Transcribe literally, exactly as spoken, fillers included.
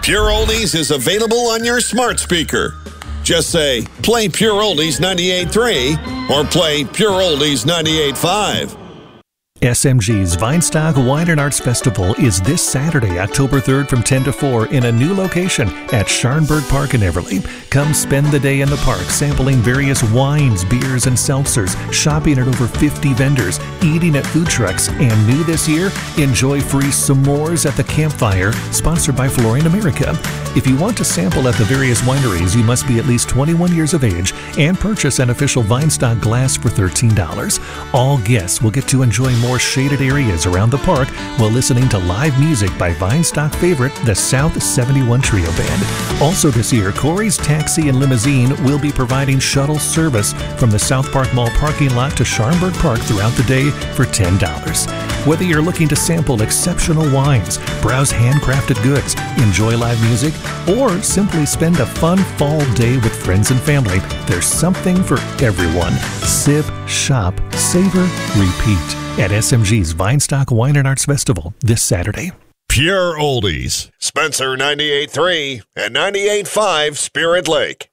Pure Oldies is available on your smart speaker. Just say, play Pure Oldies ninety-eight point three or play Pure Oldies ninety-eight point five. S M G's Vinestock Wine and Arts Festival is this Saturday, October third from ten to four in a new location at Scharenberg Park in Everly. Come spend the day in the park sampling various wines, beers, and seltzers, shopping at over fifty vendors, eating at food trucks, and new this year, enjoy free s'mores at the campfire, sponsored by Flooring America. If you want to sample at the various wineries, you must be at least twenty-one years of age and purchase an official Vinestock glass for thirteen dollars. All guests will get to enjoy more shaded areas around the park while listening to live music by Vinestock favorite, the South seventy-one Trio Band. Also this year, Corey's Taxi and Limousine will be providing shuttle service from the South Park Mall parking lot to Scharenberg Park throughout the day for ten dollars. Whether you're looking to sample exceptional wines, browse handcrafted goods, enjoy live music, or simply spend a fun fall day with friends and family, there's something for everyone. Sip, shop, savor, repeat at S M G's Vinestock Wine and Arts Festival this Saturday. Pure Oldies. Spencer ninety-eight point three and ninety-eight point five Spirit Lake.